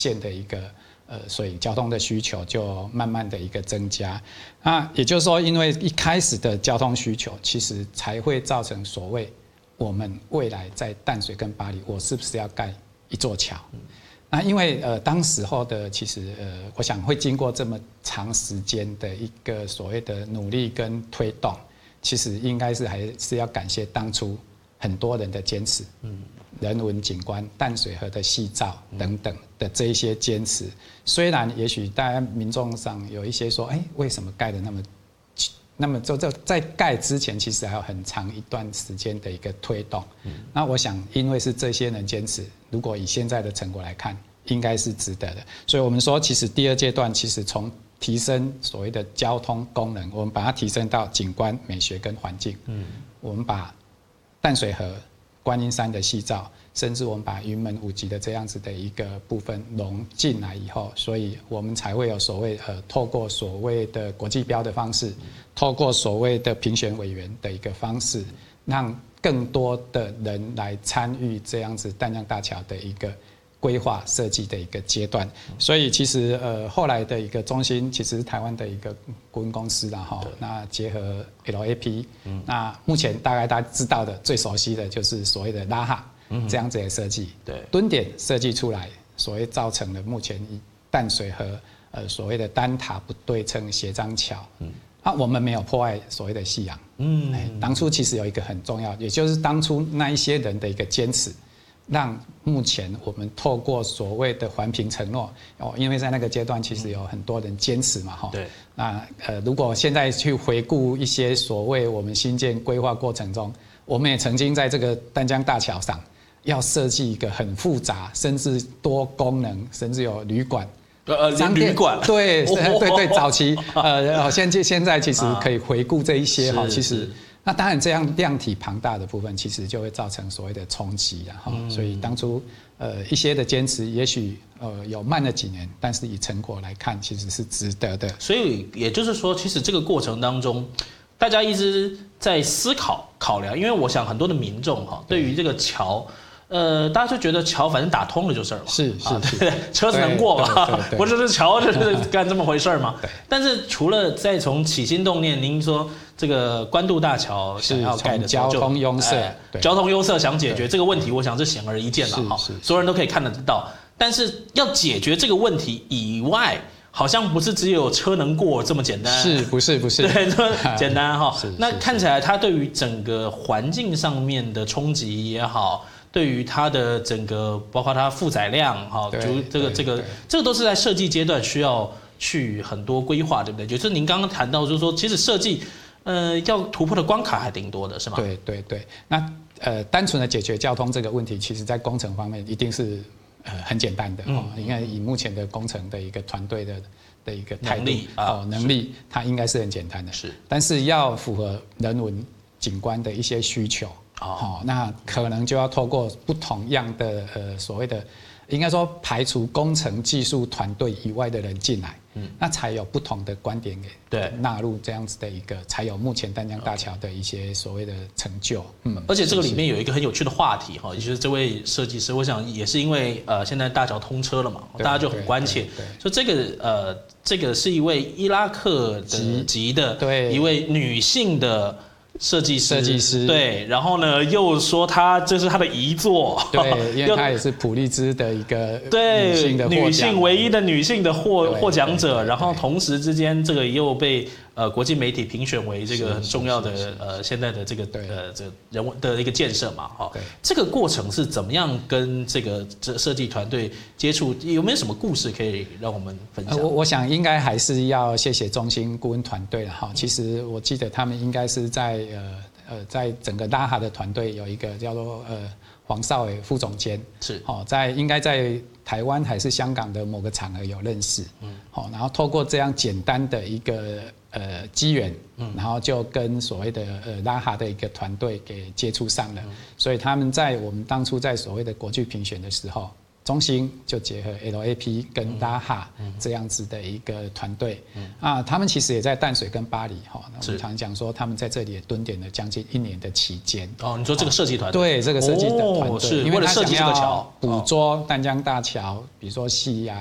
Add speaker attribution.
Speaker 1: 线的一个所以交通的需求就慢慢的一个增加。那也就是说，因为一开始的交通需求，其实才会造成所谓我们未来在淡水跟巴黎，我是不是要盖一座桥？那因为当时候的其实我想会经过这么长时间的一个所谓的努力跟推动，其实应该是还是要感谢当初很多人的坚持，人文景观、淡水河的夕照等等的这一些坚持。虽然也许大家民众上有一些说，为什么盖的那么就在盖之前，其实还有很长一段时间的一个推动。那我想，因为是这些人坚持，如果以现在的成果来看，应该是值得的。所以我们说，其实第二阶段，其实从提升所谓的交通功能，我们把它提升到景观、美学跟环境。我们把淡水河、观音山的夕照，甚至我们把云门舞集的这样子的一个部分融进来以后，所以我们才会有所谓透过所谓的国际标的方式，透过所谓的评选委员的一个方式，让更多的人来参与这样子淡江大桥的一个规划设计的一个阶段。所以其实后来的一个中心其实是台湾的一个顾问公司啦哈，那结合 LAP，那目前大概大家知道的最熟悉的就是所谓的拉哈这样子的设计，蹲点设计出来，所谓造成了目前淡水河所谓的单塔不对称斜张桥，我们没有破坏所谓的夕阳，当初其实有一个很重要，也就是当初那一些人的一个坚持。让目前我们透过所谓的环评承诺，因为在那个阶段其实有很多人坚持嘛，对，那如果现在去回顾一些所谓我们新建规划过程中，我们也曾经在这个淡江大桥上要设计一个很复杂，甚至多功能，甚至有旅馆。
Speaker 2: 旅馆
Speaker 1: 对，早期现在其实可以回顾这一些哈，其实。那当然，这样量体庞大的部分，其实就会造成所谓的冲击了哈。所以当初一些的坚持，也许有慢了几年，但是以成果来看，其实是值得的。
Speaker 2: 所以也就是说，其实这个过程当中，大家一直在思考量，因为我想很多的民众哈，对于这个桥。大家就觉得桥反正打通了就是了嘛，
Speaker 1: 是，
Speaker 2: 对，车子能过嘛，不是桥就是干这么回事嘛。但是除了再从起心动念，您说这个关渡大桥想要盖的时候，
Speaker 1: 交通拥塞，
Speaker 2: 交通拥塞想解决这个问题，我想这显而易见了哈，所有人都可以看得到。但是要解决这个问题以外，好像不是只有车能过这么简单，
Speaker 1: 不是，
Speaker 2: 对，这么简单哈。那看起来它对于整个环境上面的冲击也好。对于它的整个，包括它负载量，哈，这个都是在设计阶段需要去很多规划，对不对？就是您刚刚谈到，就是说，其实设计，要突破的关卡还挺多的，是吗？
Speaker 1: 对。那单纯的解决交通这个问题，其实在工程方面一定是很简单的哦。应该以目前的工程的一个团队的一个态度能力，它应该是很简单的。是，但是要符合人文景观的一些需求。那可能就要透过不同样的所谓的，应该说排除工程技术团队以外的人进来，那才有不同的观点给纳入这样子的一个，才有目前淡江大桥的一些所谓的成就。
Speaker 2: 而且这个里面有一个很有趣的话题哈，也就是这位设计师，我想也是因为现在大桥通车了嘛，大家就很关切，说这个是一位伊拉克籍的一位女性的。设计师对，然后呢，又说这是他的遗作，
Speaker 1: 对，因为他也是普利兹的一个
Speaker 2: 女性唯一的女性的获奖者，然后同时之间这个又被国际媒体评选为这个很重要的现在的这个这人文的一个建设嘛，哈，这个过程是怎么样跟这个设计团队接触？有没有什么故事可以让我们分享？
Speaker 1: 我想应该还是要谢谢中心顾问团队了哈。其实我记得他们应该是在整个拉哈的团队有一个叫做黄少伟副总监，是应该在台湾还是香港的某个场合有认识，然后透过这样简单的一个机缘，然后就跟所谓的拉哈的一个团队给接触上了，所以他们在我们当初在所谓的国际评选的时候， 中兴就结合 LAP 跟 Daha 这样子的一个团队他们其实也在淡水跟巴黎哈。那我们常讲说，他们在这里也蹲点了将近1年的期间。
Speaker 2: 你说这个设计团队？
Speaker 1: 对，这个设计的团队，
Speaker 2: 是为了设计这个桥，
Speaker 1: 捕捉淡江大桥，比如说夕阳